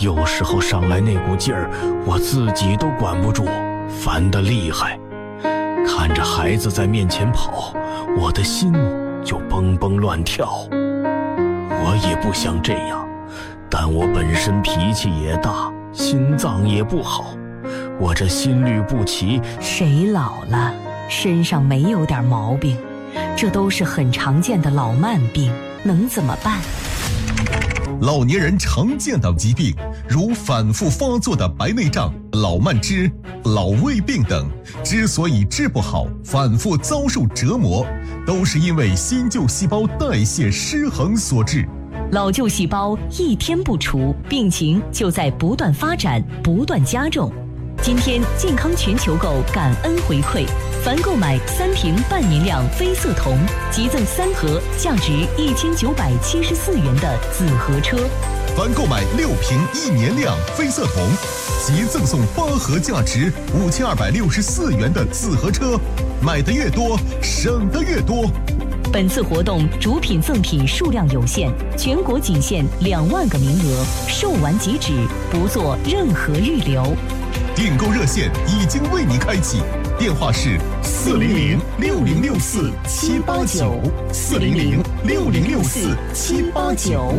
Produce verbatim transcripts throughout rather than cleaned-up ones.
有时候上来那股劲儿，我自己都管不住，烦得厉害。看着孩子在面前跑，我的心就蹦蹦乱跳。我也不想这样，但我本身脾气也大，心脏也不好，我这心律不齐。 谁老了身上没有点毛病？这都是很常见的老慢病，能怎么办？ 老年人常见的疾病，如反复发作的白内障、老慢支、老胃病等，之所以治不好，反复遭受折磨，都是因为新旧细胞代谢失衡所致。 老旧细胞一天不除，病情就在不断发展、不断加重。今天健康全球购感恩回馈，凡购买三瓶半年量非色酮，即赠三盒价值一千九百七十四元的紫河车； 凡购买六瓶一年量非色酮，即赠送八盒价值五千二百六十四元的紫河车。买的越多，省的越多。 本次活动主品赠品数量有限，全国仅限两万个名额，售完即止，不做任何预留。 订购热线已经为你开启，电话是四零零六零六四七八九，四零零六零六四七八九。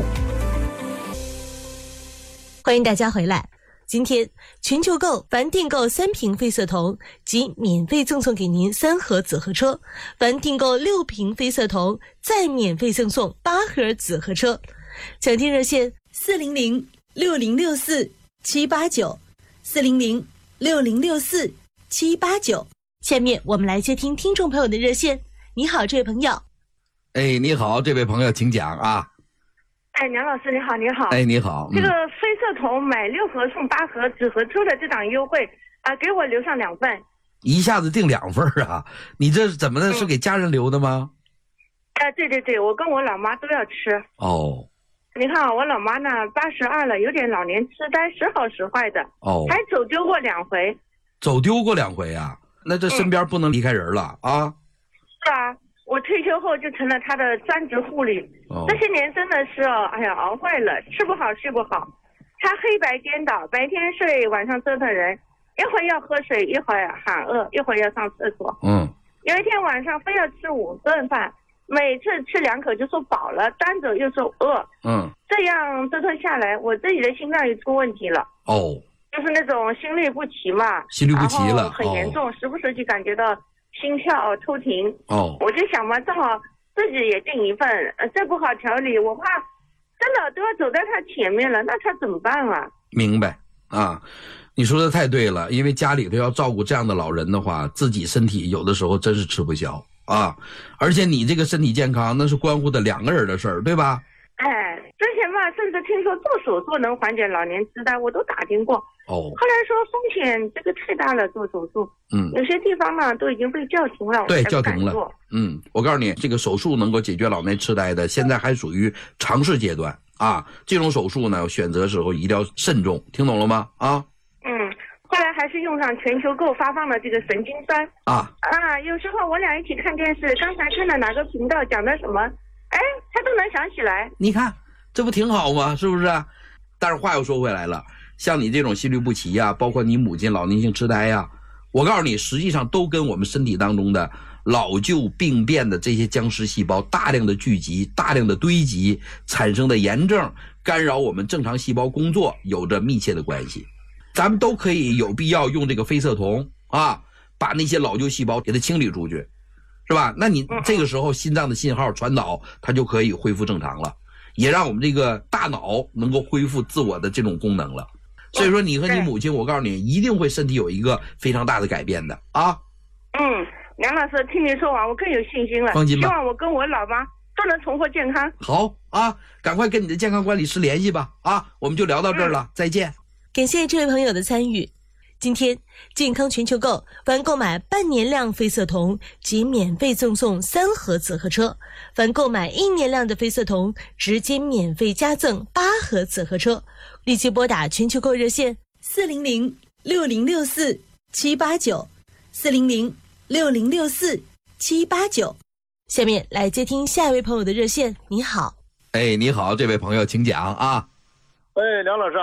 欢迎大家回来。今天全球购凡订购三瓶非色酮，即免费赠送给您三盒紫河车；凡订购六瓶非色酮，再免费赠送八盒紫河车。抢听热线四零零六零六四七八九，四零零六零六四七八九。下面我们来接听听众朋友的热线。你好，这位朋友。 哎，你好，这位朋友，请讲啊。 哎，梁老师你好，你好。 哎，你好。 这个非色酮买六盒送八盒紫河车的这档优惠啊，给我留上两份。 一下子订两份啊？你这是怎么的？ 嗯、 是给家人留的吗？ 啊，对对对，我跟我老妈都要吃。 哦。 你看啊，我老妈呢八十二了，有点老年痴呆，时好时坏的。 哦。 还走丢过两回。 走丢过两回啊？那这身边不能离开人了、嗯、啊？ 是啊。我退休后就成了他的专职护理、哦、这些年真的是哦，哎呀，熬坏了，吃不好睡不好，他黑白颠倒，白天睡晚上折腾人，一会儿要喝水，一会儿喊饿，一会儿要上厕所。 嗯， 有一天晚上非要吃五顿饭，每次吃两口就说饱了，端走又说饿。 嗯，这样折腾下来，我自己的心脏也出问题了。 哦， 就是那种心律不齐嘛， 心律不齐了， 很严重、哦、时不时就感觉到心跳抽停。 哦， 我就想嘛，正好自己也订一份，呃，再不好调理，我怕真的都要走在他前面了，那他怎么办啊？ 明白啊，你说的太对了，因为家里头要照顾这样的老人的话，自己身体有的时候真是吃不消啊，而且你这个身体健康那是关乎的两个人的事儿，对吧？ 哎，之前嘛，甚至听说做手术能缓解老年痴呆，我都打听过。 哦， 后来说风险这个太大了，做手术， 嗯， 有些地方呢都已经被叫停了， 对，叫停了。嗯，我告诉你，这个手术能够解决老年痴呆的，现在还属于尝试阶段啊。这种手术呢，选择时候一定要慎重，听懂了吗？啊， 嗯，后来还是用上全球购发放的这个神经酸啊啊，有时候我俩一起看电视，刚才看到哪个频道讲的什么，哎，他都能想起来。 你看，这不挺好吗？是不是？但是话又说回来了。像你这种心律不齐呀、啊，包括你母亲老年性痴呆呀、啊，我告诉你，实际上都跟我们身体当中的老旧病变的这些僵尸细胞大量的聚集、大量的堆积产生的炎症，干扰我们正常细胞工作有着密切的关系。咱们都可以有必要用这个非色酮啊，把那些老旧细胞给它清理出去，是吧？那你这个时候心脏的信号传导，它就可以恢复正常了，也让我们这个大脑能够恢复自我的这种功能了。所以说你和你母亲，我告诉你，一定会身体有一个非常大的改变的啊。 嗯，梁老师听你说完，我更有信心了。 放心吧， 希望我跟我老妈都能重获健康。 好啊，赶快跟你的健康管理师联系吧。啊，我们就聊到这儿了，嗯、再见。 感谢这位朋友的参与。今天健康全球购凡购买半年量非色酮即免费赠送三盒紫河车，凡购买一年量的非色酮直接免费加赠八盒紫河车。立即拨打全球购热线四零零六零六四七八九，四零零六零六四七八九。下面来接听下一位朋友的热线。你好。 哎，你好，这位朋友请讲啊。 哎，梁老师